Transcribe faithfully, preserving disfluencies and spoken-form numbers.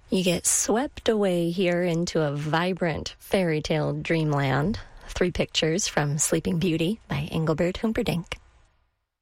You get swept away here into a vibrant fairy tale dreamland. Three pictures from Sleeping Beauty by Engelbert Humperdinck.